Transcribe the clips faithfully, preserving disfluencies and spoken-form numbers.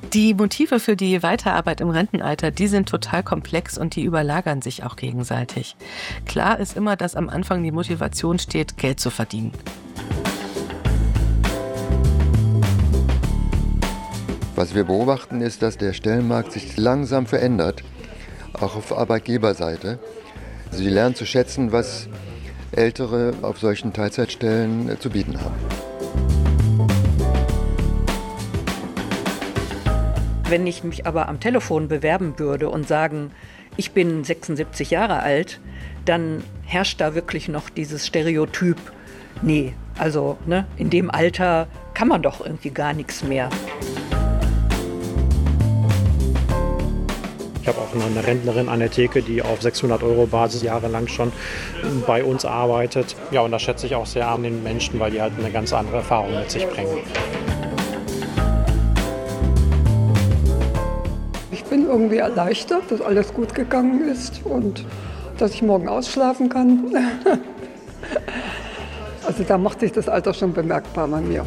Die Motive für die Weiterarbeit im Rentenalter, die sind total komplex und die überlagern sich auch gegenseitig. Klar ist immer, dass am Anfang die Motivation steht, Geld zu verdienen. Was wir beobachten, ist, dass der Stellenmarkt sich langsam verändert, auch auf Arbeitgeberseite. Also sie lernen zu schätzen, was Ältere auf solchen Teilzeitstellen zu bieten haben. Wenn ich mich aber am Telefon bewerben würde und sagen, ich bin sechsundsiebzig Jahre alt, dann herrscht da wirklich noch dieses Stereotyp, nee, also ne, in dem Alter kann man doch irgendwie gar nichts mehr. Ich habe auch noch eine Rentnerin an der Theke, die auf sechshundert Euro Basis jahrelang schon bei uns arbeitet. Ja, und das schätze ich auch sehr an den Menschen, weil die halt eine ganz andere Erfahrung mit sich bringen. Ich bin irgendwie erleichtert, dass alles gut gegangen ist und dass ich morgen ausschlafen kann. Also da macht sich das Alter schon bemerkbar bei mir.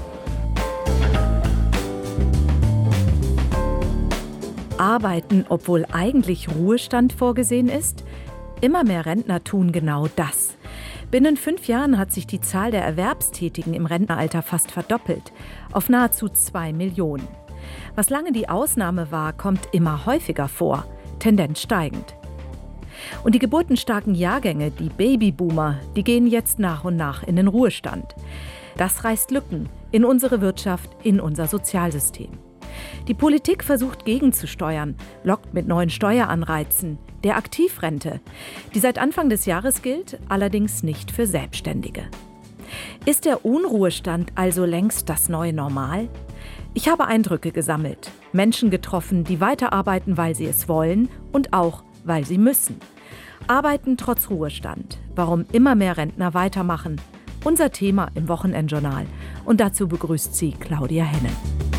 Arbeiten, obwohl eigentlich Ruhestand vorgesehen ist? Immer mehr Rentner tun genau das. Binnen fünf Jahren hat sich die Zahl der Erwerbstätigen im Rentenalter fast verdoppelt, auf nahezu zwei Millionen. Was lange die Ausnahme war, kommt immer häufiger vor, Tendenz steigend. Und die geburtenstarken Jahrgänge, die Babyboomer, die gehen jetzt nach und nach in den Ruhestand. Das reißt Lücken in unsere Wirtschaft, in unser Sozialsystem. Die Politik versucht gegenzusteuern, lockt mit neuen Steueranreizen, der Aktivrente, die seit Anfang des Jahres gilt, allerdings nicht für Selbstständige. Ist der Unruhestand also längst das neue Normal? Ich habe Eindrücke gesammelt, Menschen getroffen, die weiterarbeiten, weil sie es wollen und auch, weil sie müssen. Arbeiten trotz Ruhestand, warum immer mehr Rentner weitermachen. Unser Thema im Wochenendjournal. Und dazu begrüßt sie Claudia Hennen.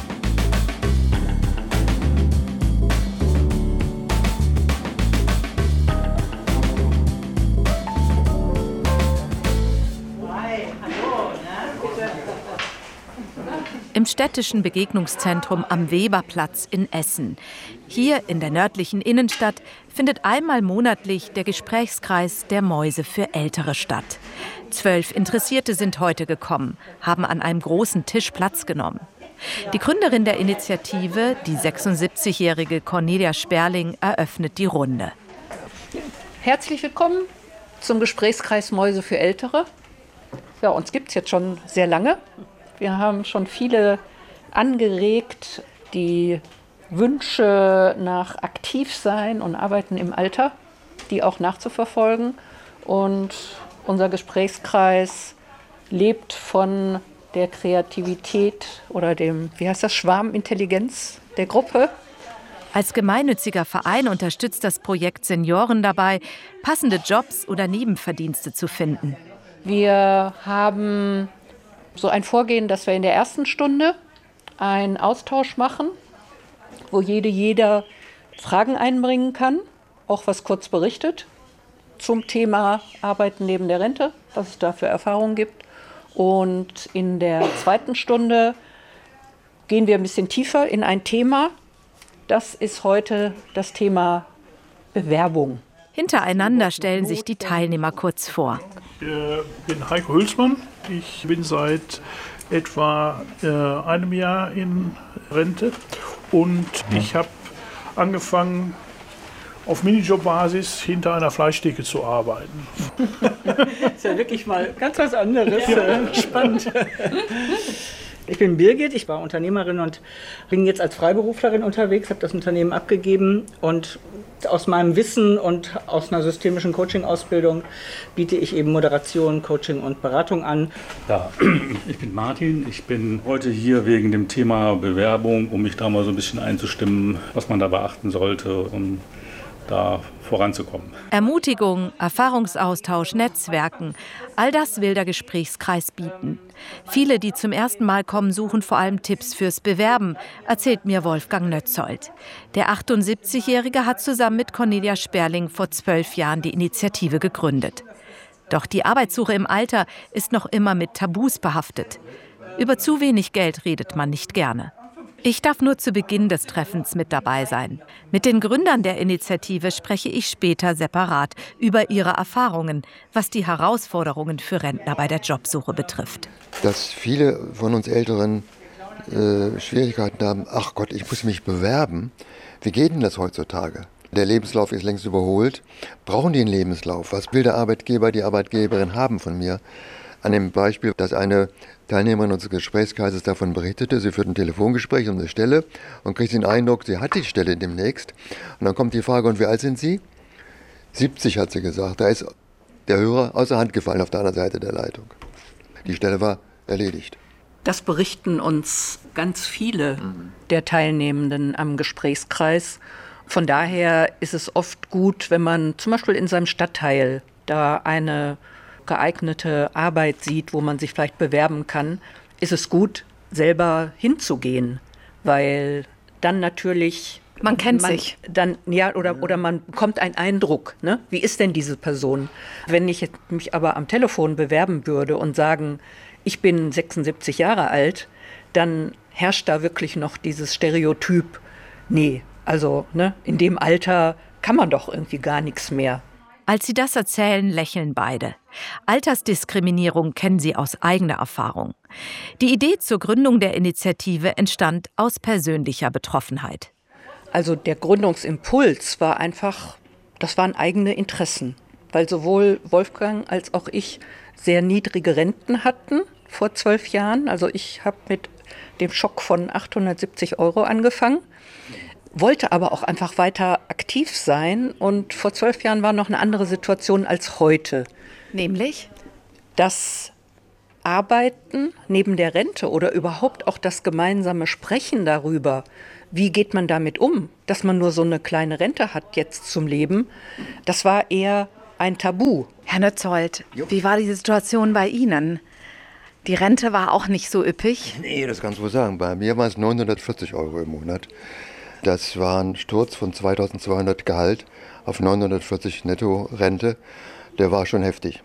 Im städtischen Begegnungszentrum am Weberplatz in Essen. Hier in der nördlichen Innenstadt findet einmal monatlich der Gesprächskreis der Mäuse für Ältere statt. Zwölf Interessierte sind heute gekommen, haben an einem großen Tisch Platz genommen. Die Gründerin der Initiative, die sechsundsiebzigjährige Cornelia Sperling, eröffnet die Runde. Herzlich willkommen zum Gesprächskreis Mäuse für Ältere. Ja, uns gibt es jetzt schon sehr lange. Wir haben schon viele angeregt, die Wünsche nach Aktivsein und Arbeiten im Alter, die auch nachzuverfolgen. Und unser Gesprächskreis lebt von der Kreativität oder dem, wie heißt das, Schwarmintelligenz der Gruppe. Als gemeinnütziger Verein unterstützt das Projekt Senioren dabei, passende Jobs oder Nebenverdienste zu finden. Wir haben so ein Vorgehen, dass wir in der ersten Stunde einen Austausch machen, wo jede, jeder Fragen einbringen kann, auch was kurz berichtet zum Thema Arbeiten neben der Rente, was es da für Erfahrungen gibt. Und in der zweiten Stunde gehen wir ein bisschen tiefer in ein Thema. Das ist heute das Thema Bewerbung. Hintereinander stellen sich die Teilnehmer kurz vor. Ich bin Heiko Hülsmann. Ich bin seit etwa äh, einem Jahr in Rente und ich habe angefangen, auf Minijob-Basis hinter einer Fleischtheke zu arbeiten. Das ist ja wirklich mal ganz was anderes. Ja. Spannend. Ich bin Birgit, ich war Unternehmerin und bin jetzt als Freiberuflerin unterwegs, habe das Unternehmen abgegeben und aus meinem Wissen und aus einer systemischen Coaching-Ausbildung biete ich eben Moderation, Coaching und Beratung an. Ja, ich bin Martin, ich bin heute hier wegen dem Thema Bewerbung, um mich da mal so ein bisschen einzustimmen, was man da beachten sollte, um da voranzukommen. Ermutigung, Erfahrungsaustausch, Netzwerken, all das will der Gesprächskreis bieten. Viele, die zum ersten Mal kommen, suchen vor allem Tipps fürs Bewerben, erzählt mir Wolfgang Nötzold. Der achtundsiebzigjährige hat zusammen mit Cornelia Sperling vor zwölf Jahren die Initiative gegründet. Doch die Arbeitssuche im Alter ist noch immer mit Tabus behaftet. Über zu wenig Geld redet man nicht gerne. Ich darf nur zu Beginn des Treffens mit dabei sein. Mit den Gründern der Initiative spreche ich später separat über ihre Erfahrungen, was die Herausforderungen für Rentner bei der Jobsuche betrifft. Dass viele von uns Älteren äh, Schwierigkeiten haben, ach Gott, ich muss mich bewerben. Wie geht denn das heutzutage? Der Lebenslauf ist längst überholt. Brauchen die einen Lebenslauf? Was will der Arbeitgeber, die Arbeitgeberin haben von mir? An dem Beispiel, dass eine Teilnehmerin unseres Gesprächskreises davon berichtete, sie führt ein Telefongespräch um eine Stelle und kriegt den Eindruck, sie hat die Stelle demnächst. Und dann kommt die Frage, und wie alt sind Sie? siebzig, hat sie gesagt. Da ist der Hörer außer Hand gefallen auf der anderen Seite der Leitung. Die Stelle war erledigt. Das berichten uns ganz viele der Teilnehmenden am Gesprächskreis. Von daher ist es oft gut, wenn man zum Beispiel in seinem Stadtteil da eine geeignete Arbeit sieht, wo man sich vielleicht bewerben kann, ist es gut, selber hinzugehen, weil dann natürlich man kennt man sich. Dann ja oder oder man bekommt einen Eindruck, ne? Wie ist denn diese Person? Wenn ich mich aber am Telefon bewerben würde und sagen, ich bin sechsundsiebzig Jahre alt, dann herrscht da wirklich noch dieses Stereotyp. Nee, also ne, in dem Alter kann man doch irgendwie gar nichts mehr. Als sie das erzählen, lächeln beide. Altersdiskriminierung kennen sie aus eigener Erfahrung. Die Idee zur Gründung der Initiative entstand aus persönlicher Betroffenheit. Also der Gründungsimpuls war einfach, das waren eigene Interessen. Weil sowohl Wolfgang als auch ich sehr niedrige Renten hatten vor zwölf Jahren. Also ich habe mit dem Schock von achthundertsiebzig Euro angefangen. Wollte aber auch einfach weiter aktiv sein. Und vor zwölf Jahren war noch eine andere Situation als heute. Nämlich? Das Arbeiten neben der Rente oder überhaupt auch das gemeinsame Sprechen darüber, wie geht man damit um, dass man nur so eine kleine Rente hat jetzt zum Leben, das war eher ein Tabu. Herr Nötzold, wie war die Situation bei Ihnen? Die Rente war auch nicht so üppig? Nee, das kannst du wohl sagen. Bei mir waren es neunhundertvierzig Euro im Monat. Das war ein Sturz von zweitausendzweihundert Gehalt auf neunhundertvierzig Netto-Rente. Der war schon heftig.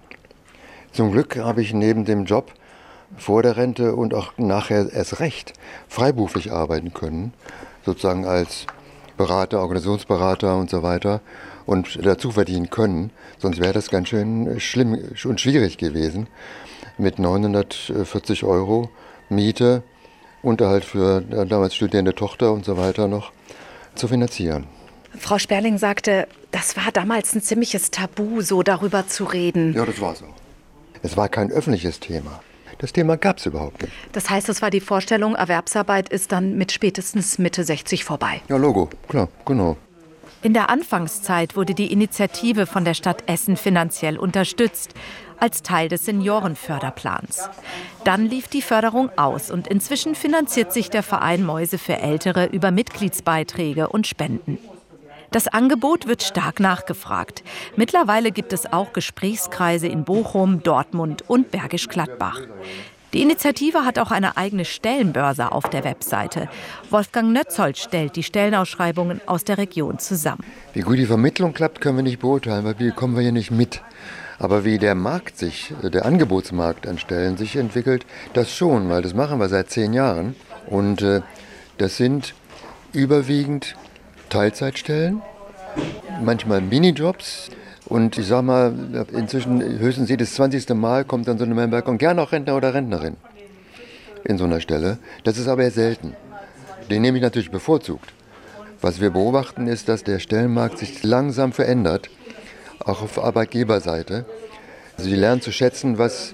Zum Glück habe ich neben dem Job vor der Rente und auch nachher erst recht freiberuflich arbeiten können. Sozusagen als Berater, Organisationsberater und so weiter. Und dazu verdienen können. Sonst wäre das ganz schön schlimm und schwierig gewesen. Mit neunhundertvierzig Euro Miete, Unterhalt für damals studierende Tochter und so weiter noch zu finanzieren. Frau Sperling sagte, das war damals ein ziemliches Tabu, so darüber zu reden. Ja, das war so. Es war kein öffentliches Thema. Das Thema gab es überhaupt nicht. Das heißt, es war die Vorstellung, Erwerbsarbeit ist dann mit spätestens Mitte sechzig vorbei. Ja, Logo, klar, genau. In der Anfangszeit wurde die Initiative von der Stadt Essen finanziell unterstützt, als Teil des Seniorenförderplans. Dann lief die Förderung aus und inzwischen finanziert sich der Verein Mäuse für Ältere über Mitgliedsbeiträge und Spenden. Das Angebot wird stark nachgefragt. Mittlerweile gibt es auch Gesprächskreise in Bochum, Dortmund und Bergisch Gladbach. Die Initiative hat auch eine eigene Stellenbörse auf der Webseite. Wolfgang Nötzold stellt die Stellenausschreibungen aus der Region zusammen. Wie gut die Vermittlung klappt, können wir nicht beurteilen, weil wir kommen wir hier nicht mit. Aber wie der Markt sich, der Angebotsmarkt an Stellen sich entwickelt, das schon, weil das machen wir seit zehn Jahren. Und äh, das sind überwiegend Teilzeitstellen, manchmal Minijobs. Und ich sag mal, inzwischen höchstens jedes zwanzigste Mal kommt dann so eine Bemerkung, gerne auch Rentner oder Rentnerin in so einer Stelle. Das ist aber eher selten. Den nehme ich natürlich bevorzugt. Was wir beobachten ist, dass der Stellenmarkt sich langsam verändert, auch auf Arbeitgeberseite. Sie lernen zu schätzen, was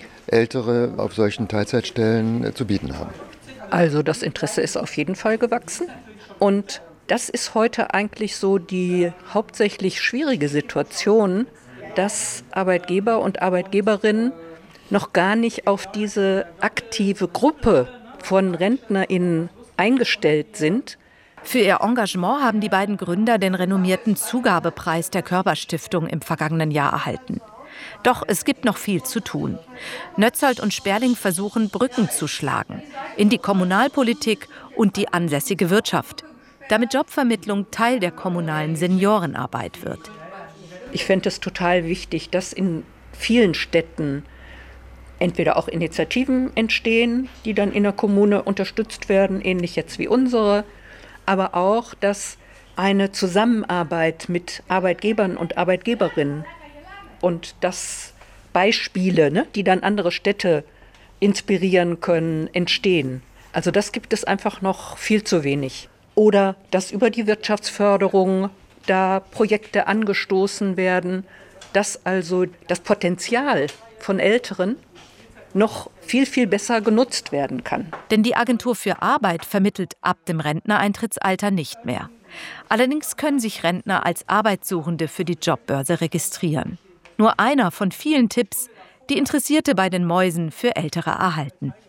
Ältere auf solchen Teilzeitstellen zu bieten haben. Also das Interesse ist auf jeden Fall gewachsen. Und das ist heute eigentlich so die hauptsächlich schwierige Situation, dass Arbeitgeber und Arbeitgeberinnen noch gar nicht auf diese aktive Gruppe von RentnerInnen eingestellt sind. Für ihr Engagement haben die beiden Gründer den renommierten Zugabepreis der Körperstiftung im vergangenen Jahr erhalten. Doch es gibt noch viel zu tun. Nötzold und Sperling versuchen, Brücken zu schlagen in die Kommunalpolitik und die ansässige Wirtschaft, damit Jobvermittlung Teil der kommunalen Seniorenarbeit wird. Ich fände es total wichtig, dass in vielen Städten entweder auch Initiativen entstehen, die dann in der Kommune unterstützt werden, ähnlich jetzt wie unsere, aber auch, dass eine Zusammenarbeit mit Arbeitgebern und Arbeitgeberinnen und dass Beispiele, ne, die dann andere Städte inspirieren können, entstehen. Also das gibt es einfach noch viel zu wenig. Oder dass über die Wirtschaftsförderung da Projekte angestoßen werden, dass also das Potenzial von Älteren noch viel, viel besser genutzt werden kann. Denn die Agentur für Arbeit vermittelt ab dem Rentnereintrittsalter nicht mehr. Allerdings können sich Rentner als Arbeitssuchende für die Jobbörse registrieren. Nur einer von vielen Tipps, die Interessierte bei den Mäusen für Ältere erhalten.